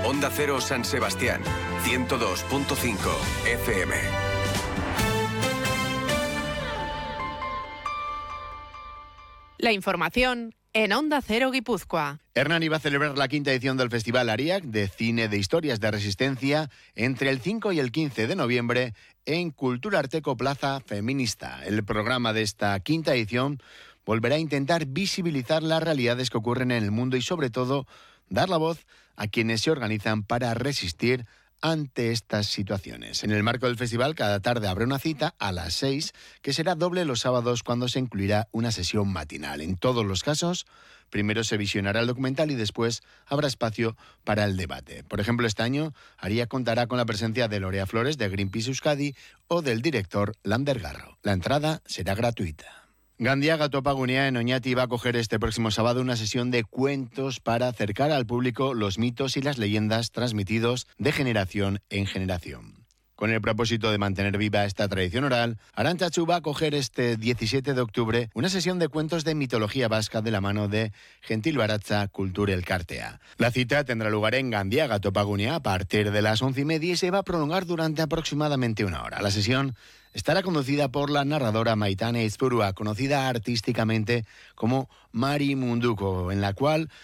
Onda Cero San Sebastián, 102.5 FM. La información en Onda Cero Guipúzcoa. Hernani va a celebrar la 5ª edición del Festival Ariac de Cine de Historias de Resistencia entre el 5 y el 15 de noviembre en Cultura Arteco Plaza Feminista. El programa de esta 5ª edición volverá a intentar visibilizar las realidades que ocurren en el mundo y, sobre todo, dar la voz a quienes se organizan para resistir ante estas situaciones. En el marco del festival, cada tarde habrá una cita a las 6, que será doble los sábados, cuando se incluirá una sesión matinal. En todos los casos, primero se visionará el documental y después habrá espacio para el debate. Por ejemplo, este año Ariac contará con la presencia de Lorea Flores, de Greenpeace Euskadi, o del director Lander Garro. La entrada será gratuita. Gandiaga Topagunea en Oñati va a acoger este próximo sábado una sesión de cuentos para acercar al público los mitos y las leyendas transmitidos de generación en generación. Con el propósito de mantener viva esta tradición oral, Arantzazu va a acoger este 17 de octubre una sesión de cuentos de mitología vasca de la mano de Gentil Baratza Kultur Elkartea. La cita tendrá lugar en Gandiaga Topagunea a partir de las 11:30 y se va a prolongar durante aproximadamente una hora. La sesión estará conducida por la narradora Maitane Izpurua, conocida artísticamente como Mari Munduko, en la cual